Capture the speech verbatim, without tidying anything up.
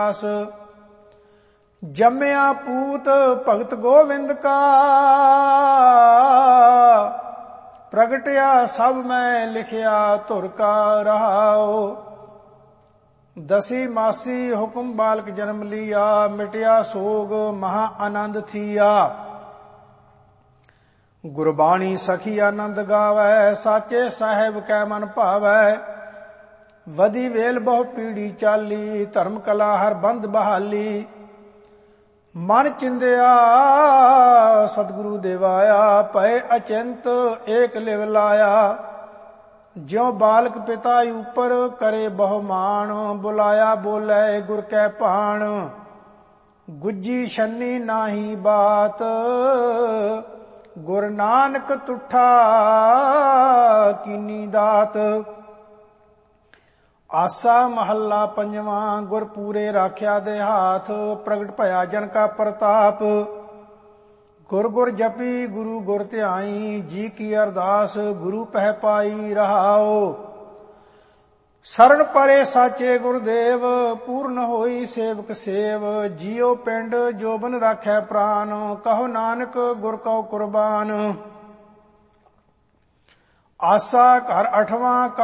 जम्या पूत भगत गोविंद का, प्रगटिया सब मैं लिखिया धुर का रहाओ। दसी मासी हुक्म बालक जन्म लिया, मिटिया सोग महा आनंद थिया। गुरबाणी सखी आनंद गावै, साचे साहेब कै मन भावै। वधी वेल बहु पीढ़ी चाली, धर्म कला हर बंद बहाली। मन चिंदिया सतगुरु देवाया, भय अचिंत एक लिव लाया। ज्यों बालक पिता ऊपर करे बहुमान, बुलाया बोले गुर कै भाण। गुज्जी छन्नी नाही बात, गुर नानक तुठा कीनी दात। आसा महला पंजवा, गुर पूरे राख्या दे हाथ। प्रगट भया जन का प्रताप, गुर गुर जपी गुरु गुर ध्याई। जी की अरदास गुरु पह पाई रहाओ। शरण परे साचे गुरदेव, पूर्ण होई सेवक सेव। जियो पिंड जोबन राखै प्राण, कहो नानक गुर कौ कुर्बान। आसा घर अठवां